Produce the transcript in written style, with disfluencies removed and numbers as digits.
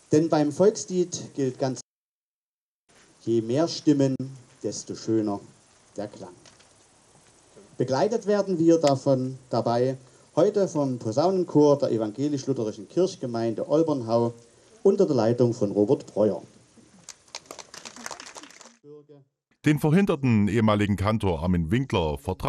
Denn beim Volkslied gilt ganz: Je mehr Stimmen, desto schöner der Klang. Begleitet werden wir dabei heute vom Posaunenchor der evangelisch-lutherischen Kirchgemeinde Olbernhau unter der Leitung von Robert Breuer. Den verhinderten ehemaligen Kantor Armin Winkler vertrat